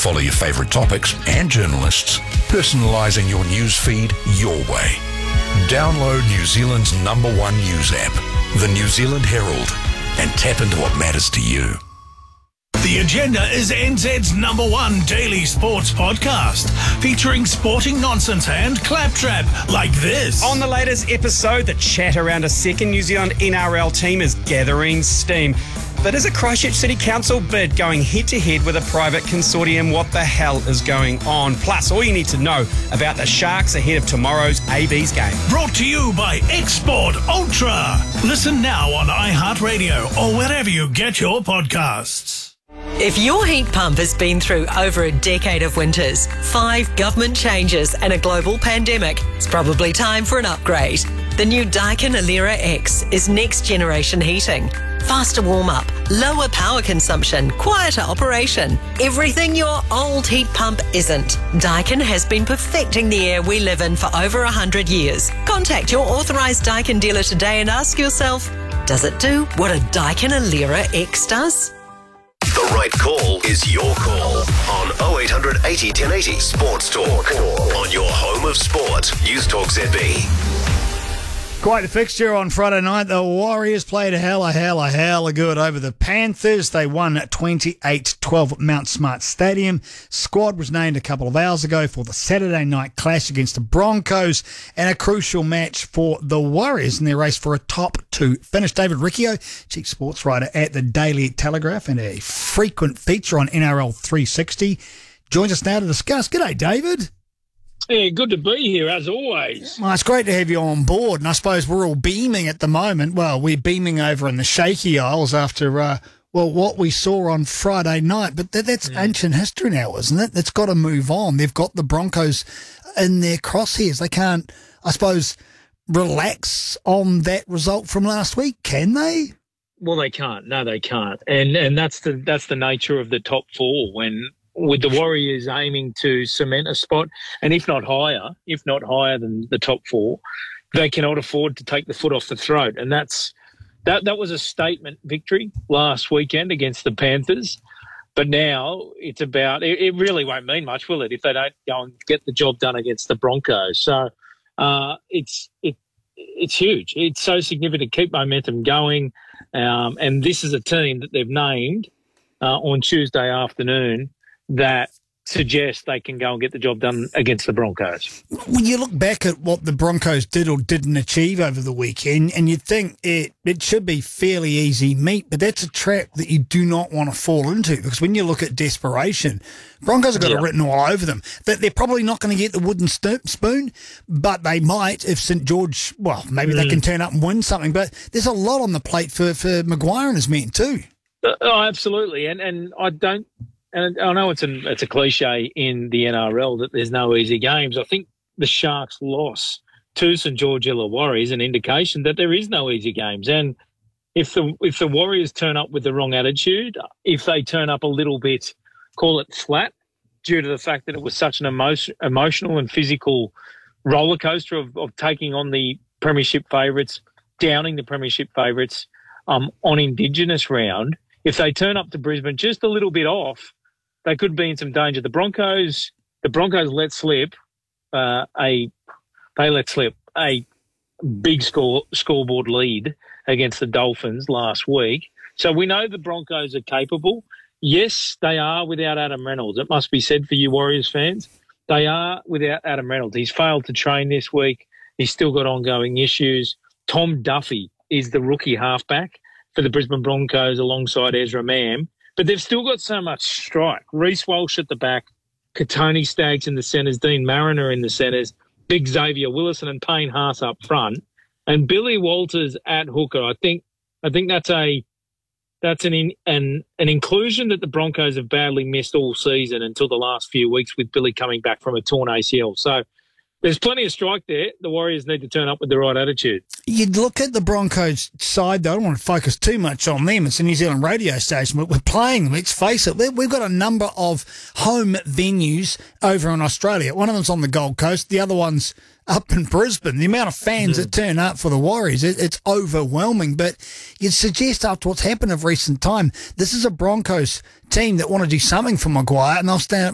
Follow your favourite topics and journalists, personalising your news feed your way. Download New Zealand's #1 news app, the New Zealand Herald, and tap into what matters to you. The Agenda is NZ's #1 daily sports podcast, featuring sporting nonsense and claptrap like this. On the latest episode, the chat around a second New Zealand NRL team is gathering steam. But is a Christchurch City Council bid going head-to-head with a private consortium? What the hell is going on? Plus, all you need to know about the Sharks ahead of tomorrow's AB's game. Brought to you by Export Ultra. Listen now on iHeartRadio or wherever you get your podcasts. If your heat pump has been through over a decade of winters, 5 government changes and a global pandemic, it's probably time for an upgrade. The new Daikin Alera X is next generation heating. Faster warm-up, lower power consumption, quieter operation. Everything your old heat pump isn't. Daikin has been perfecting the air we live in for over 100 years. Contact your authorised Daikin dealer today and ask yourself, does it do what a Daikin Alera X does? The right call is your call on 0800 80 1080 Sports Talk. On your home of sport, News Talk ZB. Quite a fixture on Friday night. The Warriors played a hella good over the Panthers. They won 28-12 at Mount Smart Stadium. Squad was named a couple of hours ago for the Saturday night clash against the Broncos, and a crucial match for the Warriors in their race for a top 2 finish. David Riccio, chief sports writer at the Daily Telegraph and a frequent feature on NRL 360, joins us now to discuss. G'day, David. Yeah, good to be here, as always. Well, it's great to have you on board, and I suppose we're all beaming at the moment. Well, we're beaming over in the Shaky Isles after, what we saw on Friday night. But that's ancient history now, isn't it? It's got to move on. They've got the Broncos in their crosshairs. They can't, I suppose, relax on that result from last week, can they? Well, they can't. No, they can't. And that's the nature of the top 4 when... with the Warriors aiming to cement a spot, and if not higher than the top 4, they cannot afford to take the foot off the throat. And that was a statement victory last weekend against the Panthers. But now it's about, it really won't mean much, will it, if they don't go and get the job done against the Broncos? So it's huge. It's so significant to keep momentum going. And this is a team that they've named on Tuesday afternoon that suggests they can go and get the job done against the Broncos. When you look back at what the Broncos did or didn't achieve over the weekend, and you'd think it should be fairly easy meat, but that's a trap that you do not want to fall into, because when you look at desperation, Broncos have got it written all over them. That they're probably not going to get the wooden spoon, but they might if St George, well, maybe they can turn up and win something. But there's a lot on the plate for Maguire and his men too. Oh, absolutely. And I don't... And I know it's a cliche in the NRL that there's no easy games. I think the Sharks' loss to St George Illawarra is an indication that there is no easy games. And if the Warriors turn up with the wrong attitude, if they turn up a little bit, call it flat, due to the fact that it was such an emotional and physical roller coaster of taking on the premiership favourites, downing the premiership favourites on Indigenous round, if they turn up to Brisbane just a little bit off, they could be in some danger. The Broncos let slip a big scoreboard lead against the Dolphins last week. So we know the Broncos are capable. Yes, they are without Adam Reynolds. It must be said for you Warriors fans. They are without Adam Reynolds. He's failed to train this week. He's still got ongoing issues. Tom Duffy is the rookie halfback for the Brisbane Broncos alongside Ezra Mam. But they've still got so much strike. Reece Walsh at the back, Katoni Staggs in the centres, Dean Mariner in the centres, big Xavier Willison and Payne Haas up front, and Billy Walters at hooker. I think that's an inclusion that the Broncos have badly missed all season until the last few weeks with Billy coming back from a torn ACL. So there's plenty of strike there. The Warriors need to turn up with the right attitude. You'd look at the Broncos side, though. I don't want to focus too much on them. It's a New Zealand radio station. We're playing them. Let's face it. We've got a number of home venues over in Australia. One of them's on the Gold Coast. The other one's up in Brisbane. The amount of fans that turn up for the Warriors, it's overwhelming. But you'd suggest after what's happened of recent time, this is a Broncos team that want to do something for Maguire, and they'll